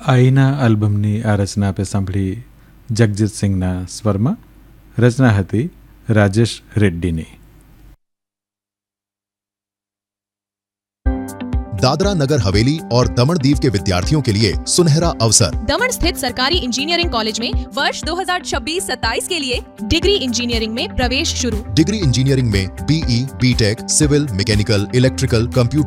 આઈના આલ્બમની આ રચના આપે સાંભળી જગજીત સિંહના સ્વરમાં. રચના હતી રાજેશ રેડ્ડીની. दादरा नगर हवेली और दमन दीव के विद्यार्थियों के लिए सुनहरा अवसर. दमन स्थित सरकारी इंजीनियरिंग कॉलेज में वर्ष 2026-27 के लिए डिग्री इंजीनियरिंग में प्रवेश शुरू. डिग्री इंजीनियरिंग में be, BTech, civil, mechanical, electrical, computer